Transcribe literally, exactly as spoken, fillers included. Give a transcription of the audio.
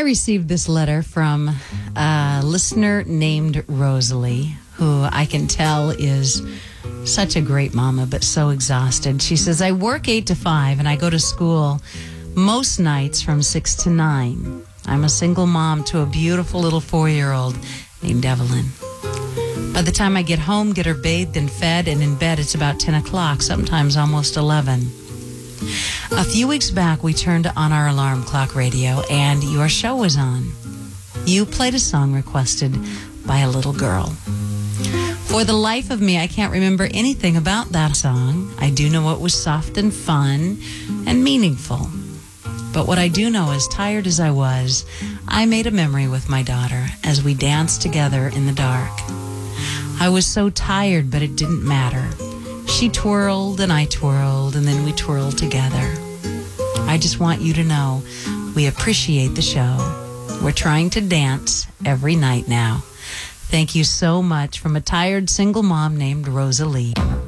received this letter from a listener named Rosalie, who I can tell is such a great mama, but so exhausted. She says, I work eight to five and I go to school most nights from six to nine. I'm a single mom to a beautiful little four-year-old named Evelyn. By the time I get home, get her bathed and fed and in bed, it's about ten o'clock, sometimes almost eleven. A few weeks back, we turned on our alarm clock radio and your show was on. You played a song requested by a little girl. For the life of me, I can't remember anything about that song. I do know it was soft and fun and meaningful. But what I do know is, tired as I was, I made a memory with my daughter as we danced together in the dark. I was so tired, but it didn't matter. She twirled and I twirled, and then we twirled together. I just want you to know we appreciate the show. We're trying to dance every night now. Thank you so much from a tired single mom named Rosalie.